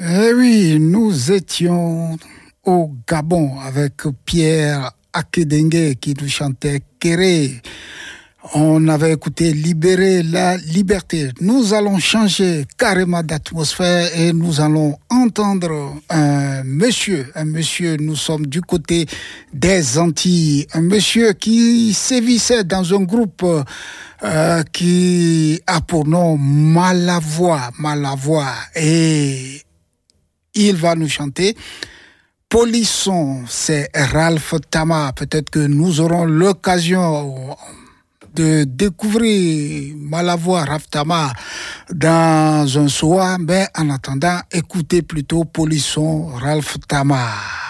Eh oui, nous étions au Gabon avec Pierre Akedengue qui nous chantait Kéré. On avait écouté Libérer la liberté. Nous allons changer carrément d'atmosphère et nous allons entendre un monsieur, nous sommes du côté des Antilles, un monsieur qui sévissait dans un groupe qui a pour nom Malavoie, et il va nous chanter Polisson, c'est Ralph Tama. Peut-être que nous aurons l'occasion de découvrir Malavoie, Ralph Tama dans un soir, mais en attendant, écoutez plutôt Polisson, Ralph Tama.